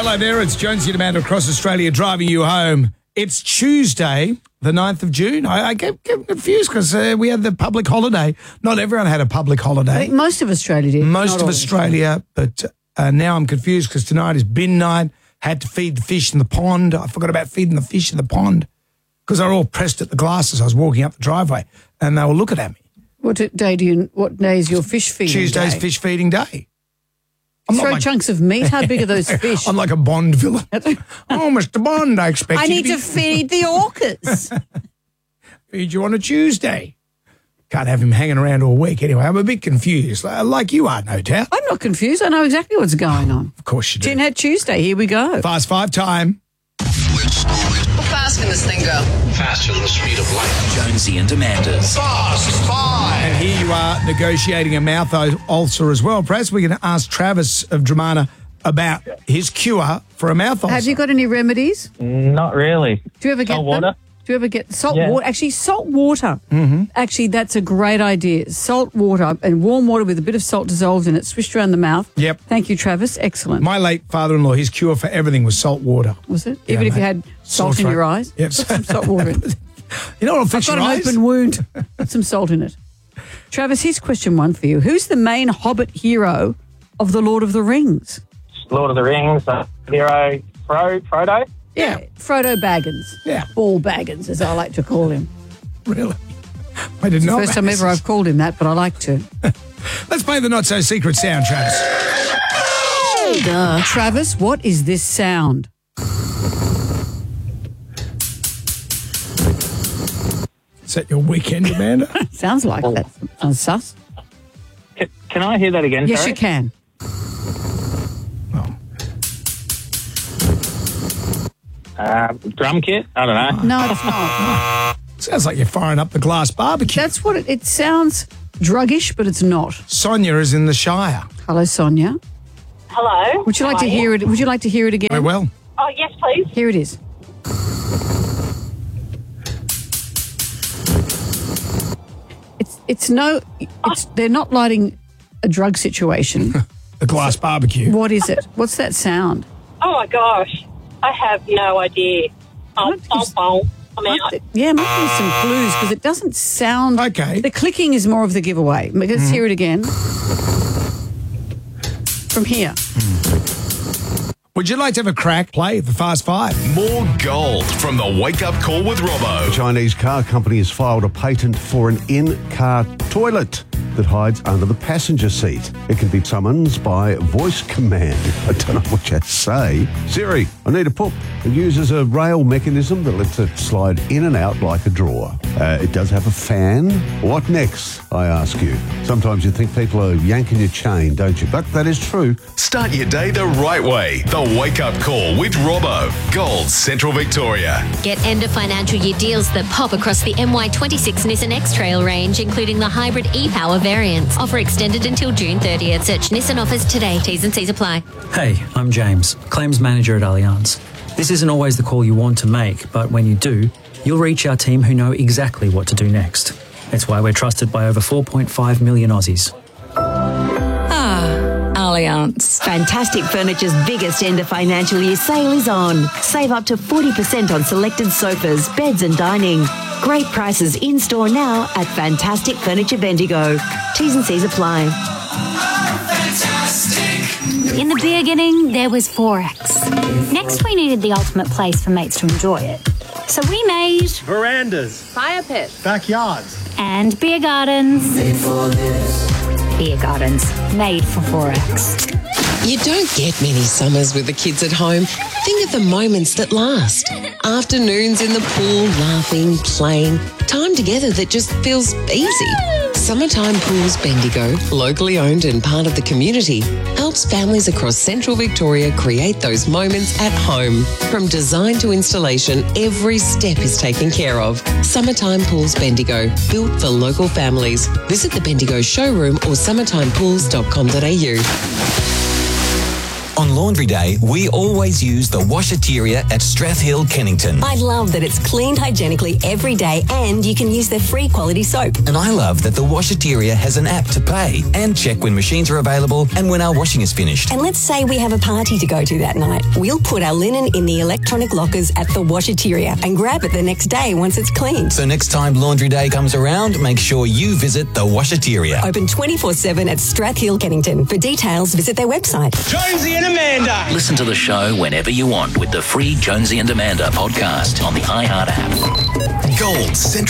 Hello there, it's Jonesy and Amanda across Australia driving you home. It's Tuesday, the 9th of June. I get confused because we had the public holiday. Not everyone had a public holiday. I think most of Australia did. Most of Australia, but now I'm confused because tonight is bin night. Had to feed the fish in the pond. I forgot about feeding the fish in the pond because they're all pressed at the glasses. I was walking up the driveway and they were looking at me. What day is your fish feeding Tuesday's day? fish feeding day. Throw chunks of meat. How big are those fish? I'm like a Bond villain. Oh, Mr. Bond, I expect I you need to feed the orcas. feed you on a Tuesday. Can't have him hanging around all week anyway. I'm a bit confused, like you are, no doubt. I'm not confused. I know exactly what's going on. Of course you do. Tin Hat Tuesday. Here we go. Fast five time. How fast can this thing go? Faster than the speed of light. Jonesy and Amanda's Fast Five. And here you are negotiating a mouth ulcer as well. Perhaps we can ask Travis of Dramana about his cure for a mouth ulcer. Have you got any remedies? Not really. Do you ever get Salt water? them? Do you ever get salt Yeah. water? Actually, salt water. Mm-hmm. Actually, that's a great idea. Salt water and warm water with a bit of salt dissolved in it, swished around the mouth. Yep. Thank you, Travis. Excellent. My late father-in-law, his cure for everything was salt water. Was it? Yeah, Even if mate. you had salt Sore in your throat. eyes? Yep. Put some salt water in. You know what will fix I've got your an eyes? open wound. Put some salt in it. Travis, here's question one for you. Who's the main Hobbit hero of The Lord of the Rings? Lord of the Rings, hero, Frodo. Yeah, Frodo Baggins. Yeah. Ball Baggins, as I like to call him. Really? I didn't know First time about ever this. I've called him that, but I like to. Let's play the not-so-secret sound, Travis. Travis, what is this sound? Is that your weekend, Amanda? Sounds like that. Sounds sus. Can I hear that again? Yes, sorry? you can. Drum kit? I don't know. No, it's not. Sounds like you're firing up the glass barbecue. That's what it sounds druggish, but it's not. Sonia is in the Shire. Hello, Sonia. Hello. Would you like to hear it? Would you like to hear it again? Very well. Oh, yes, please. Here it is. They're not lighting a drug situation. The glass barbecue. What is it? What's that sound? Oh, my gosh. I have no idea. I'm out. Yeah, maybe some clues because it doesn't sound. Okay. The clicking is more of the giveaway. Let's hear it again. From here. Would you like to have a crack? Play the Fast Five. More gold from the Wake Up Call with Robbo. A Chinese car company has filed a patent for an in-car toilet that hides under the passenger seat. It can be summoned by voice command. I don't know what you say. Siri, I need a poop. It uses a rail mechanism that lets it slide in and out like a drawer. It does have a fan. What next, I ask you? Sometimes you think people are yanking your chain, don't you? But that is true. Start your day the right way. The Wake Up Call with Robbo. Gold Central Victoria. Get end of financial year deals that pop across the MY26 Nissan X-Trail range, including the hybrid e-Power variants. Offer extended until June 30th. Search Nissan offers today. T's and C's apply. Hey, I'm James, Claims Manager at Allianz. This isn't always the call you want to make, but when you do, you'll reach our team who know exactly what to do next. It's why we're trusted by over 4.5 million Aussies. Allianz. Fantastic Furniture's biggest end of financial year sale is on. Save up to 40% on selected sofas, beds and dining. Great prices in-store now at Fantastic Furniture Bendigo. T's and C's apply. In the beginning, there was Forex. Next, we needed the ultimate place for mates to enjoy it. So we made verandas, fire pits, backyards, and beer gardens. Made for this. Beer gardens, made for Forex. You don't get many summers with the kids at home. Think of the moments that last. Afternoons in the pool, laughing, playing. Time together that just feels easy. Summertime Pools Bendigo, locally owned and part of the community, helps families across Central Victoria create those moments at home. From design to installation, every step is taken care of. Summertime Pools Bendigo, built for local families. Visit the Bendigo showroom or summertimepools.com.au. On laundry day, we always use the Washateria at Strathhill, Kennington. I love that it's cleaned hygienically every day and you can use their free quality soap. And I love that the Washateria has an app to pay and check when machines are available and when our washing is finished. And let's say we have a party to go to that night. We'll put our linen in the electronic lockers at the Washateria and grab it the next day once it's cleaned. So next time laundry day comes around, make sure you visit the Washateria. Open 24/7 at Strathhill, Kennington. For details, visit their website. Jonesy and Amanda. Listen to the show whenever you want with the free Jonesy and Amanda podcast on the iHeart app. Gold Central.